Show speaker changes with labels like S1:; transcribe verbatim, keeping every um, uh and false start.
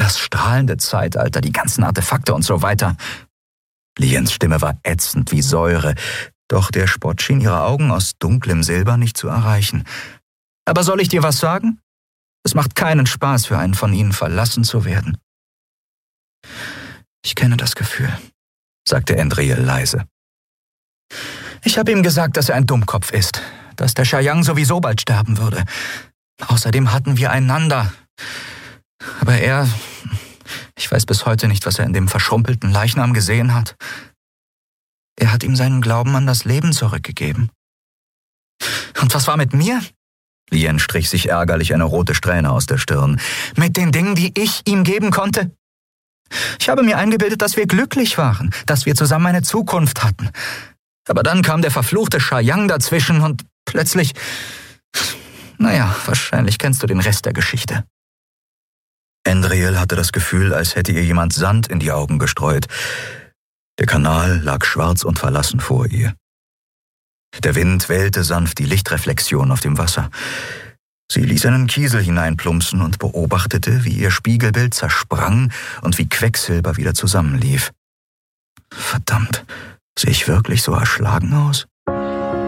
S1: das strahlende Zeitalter, die ganzen Artefakte und so weiter. Liens Stimme war ätzend wie Säure, doch der Spott schien ihre Augen aus dunklem Silber nicht zu erreichen. »Aber soll ich dir was sagen? Es macht keinen Spaß, für einen von ihnen verlassen zu werden.« »Ich kenne das Gefühl«, sagte Andriel leise. »Ich habe ihm gesagt, dass er ein Dummkopf ist, dass der Shayang sowieso bald sterben würde. Außerdem hatten wir einander. Aber er... Ich weiß bis heute nicht, was er in dem verschrumpelten Leichnam gesehen hat. Er hat ihm seinen Glauben an das Leben zurückgegeben. Und was war mit mir?« Lien strich sich ärgerlich eine rote Strähne aus der Stirn. »Mit den Dingen, die ich ihm geben konnte? Ich habe mir eingebildet, dass wir glücklich waren, dass wir zusammen eine Zukunft hatten. Aber dann kam der verfluchte Shayang dazwischen und plötzlich... Naja, wahrscheinlich kennst du den Rest der Geschichte.« Andriel hatte das Gefühl, als hätte ihr jemand Sand in die Augen gestreut. Der Kanal lag schwarz und verlassen vor ihr. Der Wind wellte sanft die Lichtreflexion auf dem Wasser. Sie ließ einen Kiesel hineinplumpsen und beobachtete, wie ihr Spiegelbild zersprang und wie Quecksilber wieder zusammenlief. Verdammt, sehe ich wirklich so erschlagen aus?